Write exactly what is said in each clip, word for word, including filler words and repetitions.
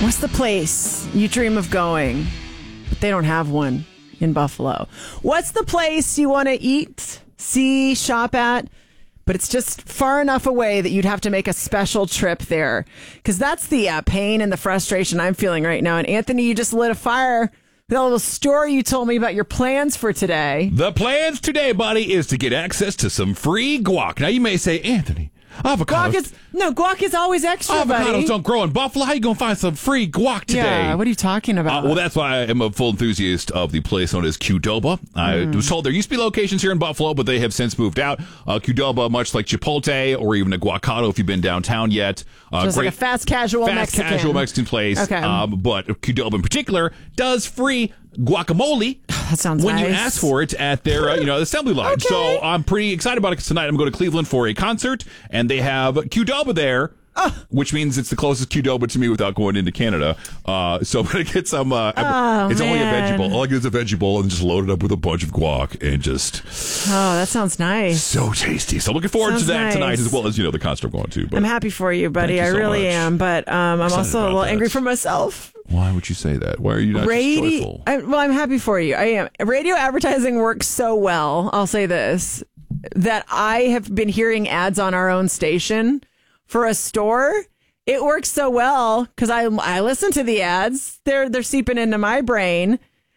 What's the place you dream of going, but they don't have one in Buffalo? What's the place you want to eat, see, shop at, but it's just far enough away that you'd have to make a special trip there? Because that's the uh, pain and the frustration I'm feeling right now. And Anthony, you just lit a fire with that little story you told me about your plans for today. The plans today, buddy, is to get access to some free guac. Now, you may say, Anthony, avocados. Guac is, no, guac is always extra, Avocados buddy. don't grow in Buffalo. How you going to find some free guac today? Yeah, what are you talking about? Uh, well, that's why I am a full enthusiast of the place known as Qdoba. I Mm. was told there used to be locations here in Buffalo, but they have since moved out. Uh, Qdoba, much like Chipotle or even a Guacado if you've been downtown yet. Uh, Just great, like a fast casual fast Mexican. casual Mexican place. Okay. Um, but Qdoba in particular does free guacamole. That sounds when nice. you ask for it at their uh, you know assembly line. Okay. So I'm pretty excited about it because tonight I'm going to Cleveland for a concert, and they have Qdoba there. Oh. Which means it's the closest Qdoba to me without going into Canada. Uh, so I'm going to get some. Uh, Oh, it's only a man. veggie bowl. All I get is a veggie bowl and just load it up with a bunch of guac and just Oh, that sounds nice. so tasty. So looking forward Sounds to that nice. tonight, as well as you know the concert I'm going to. But I'm happy for you, buddy. Thank you I so really much. am. But um, I'm Excited also a about little that. angry for myself. Why would you say that? Why are you not just Radio, joyful? I, well, I'm happy for you. I am. Radio advertising works so well. I'll say this, that I have been hearing ads on our own station for a store. It works so well because I I listen to the ads. They're they're seeping into my brain,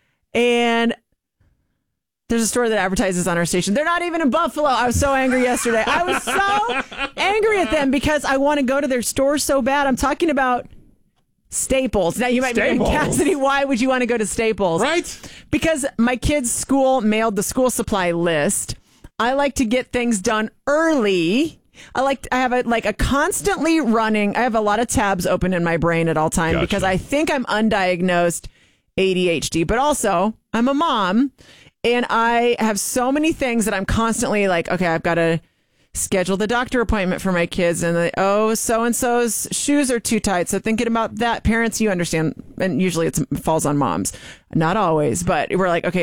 and there's a store that advertises on our station. They're not even in Buffalo. I was so angry yesterday. I was so angry at them because I want to go to their store so bad. I'm talking about Staples. Now you might Staples? be Cassidy, why would you want to go to Staples? Right? Because my kid's school mailed the school supply list. I like to get things done early. I like I have a like a constantly running. I have a lot of tabs open in my brain at all time Gotcha. because I think I'm undiagnosed A D H D, but also I'm a mom and I have so many things that I'm constantly like, okay, I've got to schedule the doctor appointment for my kids, and the, oh, so and so's shoes are too tight. So thinking about that, parents, you understand, and usually it's, it falls on moms, not always, but we're like, okay.